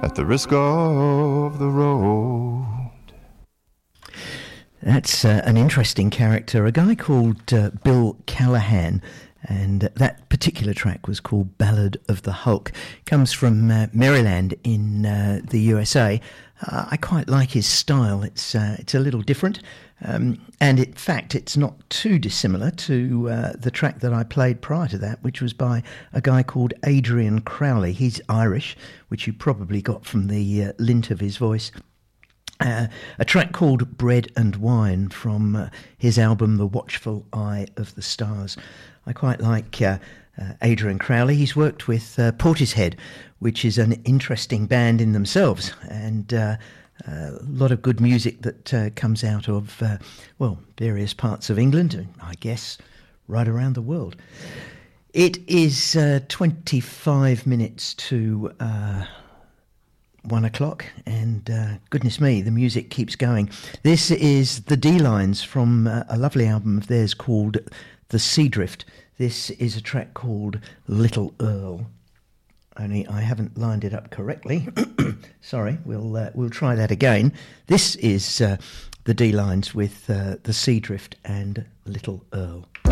at the risk of the road. That's an interesting character, a guy called Bill Callahan, and that particular track was called Ballad of the Hulk. Comes from Maryland in the USA. I quite like his style. It's a little different, and in fact it's not too dissimilar to the track that I played prior to that, which was by a guy called Adrian Crowley. He's Irish, which you probably got from the lint of his voice. A track called Bread and Wine from his album The Watchful Eye of the Stars. I quite like Adrian Crowley. He's worked with Portishead, which is an interesting band in themselves, and a lot of good music that comes out of, various parts of England, and I guess right around the world. It is 25 minutes to 1 o'clock, and goodness me, the music keeps going. This is the D-Lines from a lovely album of theirs called The Seadrift. This is a track called Little Earl. Only I haven't lined it up correctly. Sorry, we'll try that again. This is the D-Lines with The Seadrift and Little Earl.